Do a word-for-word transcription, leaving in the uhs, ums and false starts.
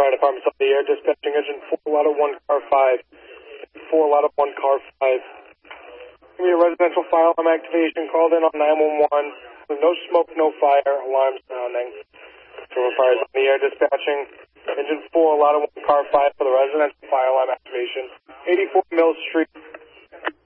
Fire Department's on the air, dispatching engine four, lot of one, car five. four, lot of one, car five. Give me a residential fire alarm activation called in on nine one one. With no smoke, no fire, alarm sounding. Control Fire's on the air, dispatching engine four, lot of one, car five for the residential fire alarm activation. eighty-four Mill Street.